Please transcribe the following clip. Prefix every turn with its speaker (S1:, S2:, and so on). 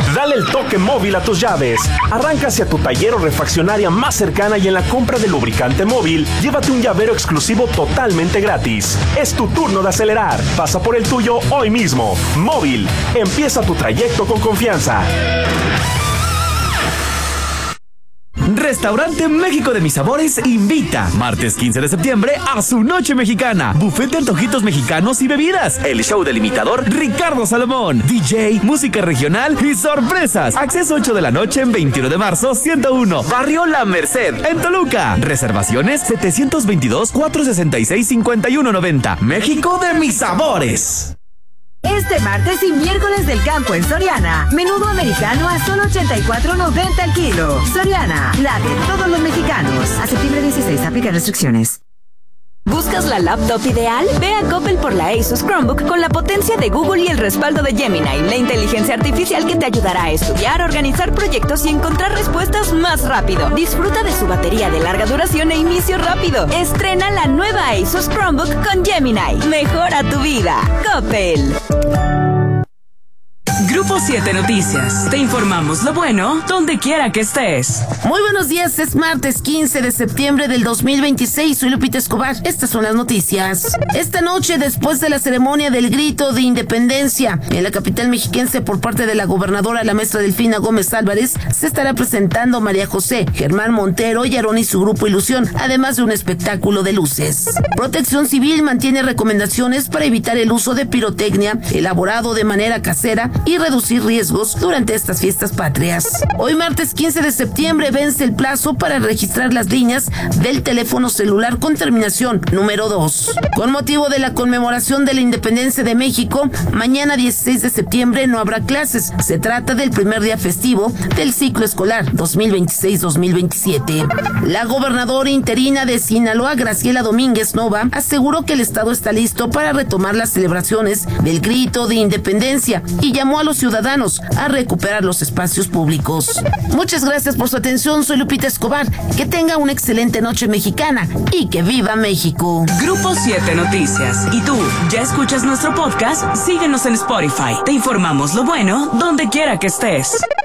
S1: Dale el toque móvil a tus llaves. Arranca hacia tu taller o refaccionaria más cercana y en la compra de lubricante móvil, llévate un llavero exclusivo totalmente gratis. Es tu turno de acelerar. Pasa por el tuyo hoy mismo. Móvil. Empieza tu trayecto con confianza.
S2: Restaurante México de Mis Sabores invita martes 15 de septiembre a su noche mexicana. Buffet de antojitos mexicanos y bebidas. El show del imitador Ricardo Salomón. DJ, música regional y sorpresas. Acceso 8 de la noche en 21 de marzo 101. Barrio La Merced, en Toluca. Reservaciones 722-466-5190. México de Mis Sabores.
S3: Este martes y miércoles del campo en Soriana. Menudo americano a solo $84.90 el kilo. Soriana, la de todos los mexicanos. A septiembre 16, aplica restricciones.
S4: ¿Buscas la laptop ideal? Ve a Coppel por la Asus Chromebook con la potencia de Google y el respaldo de Gemini, la inteligencia artificial que te ayudará a estudiar, organizar proyectos y encontrar respuestas más rápido. Disfruta de su batería de larga duración e inicio rápido. Estrena la nueva Asus Chromebook con Gemini. Mejora tu vida. Coppel.
S5: Grupo 7 Noticias. Te informamos lo bueno donde quiera que estés.
S6: Muy buenos días, es martes 15 de septiembre del 2026. Soy Lupita Escobar. Estas son las noticias. Esta noche, después de la ceremonia del grito de independencia en la capital mexiquense por parte de la gobernadora, la maestra Delfina Gómez Álvarez, se estará presentando María José, Germán Montero y Aarón y su grupo Ilusión, además de un espectáculo de luces. Protección Civil mantiene recomendaciones para evitar el uso de pirotecnia elaborado de manera casera y reducir riesgos durante estas fiestas patrias. Hoy martes 15 de septiembre vence el plazo para registrar las líneas del teléfono celular con terminación número 2. Con motivo de la conmemoración de la independencia de México, mañana 16 de septiembre no habrá clases. Se trata del primer día festivo del ciclo escolar 2026-2027. La gobernadora interina de Sinaloa, Graciela Domínguez Nova, aseguró que el estado está listo para retomar las celebraciones del grito de independencia y llamó a los ciudadanos a recuperar los espacios públicos. Muchas gracias por su atención, soy Lupita Escobar. Que tenga una excelente noche mexicana y que viva México.
S5: Grupo 7 Noticias. ¿Y tú, ya escuchas nuestro podcast? Síguenos en Spotify. Te informamos lo bueno donde quiera que estés.